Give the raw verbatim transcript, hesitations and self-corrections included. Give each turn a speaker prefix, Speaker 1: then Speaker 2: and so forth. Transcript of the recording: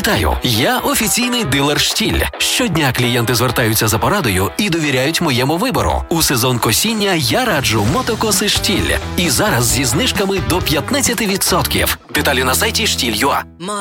Speaker 1: Вітаю! Я офіційний дилер «Штіль». Щодня клієнти звертаються за порадою і довіряють моєму вибору. У сезон косіння я раджу мотокоси «Штіль». І зараз зі знижками до п'ятнадцять відсотків. Деталі на сайті штіль крапка ю а.